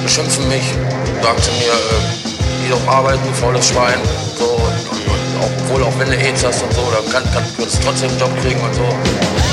beschimpfen mich, sagen zu mir, geh doch arbeiten, du faules Schwein. So, und auch, obwohl, auch wenn du AIDS hast und so, dann könntest du trotzdem einen Job kriegen und so.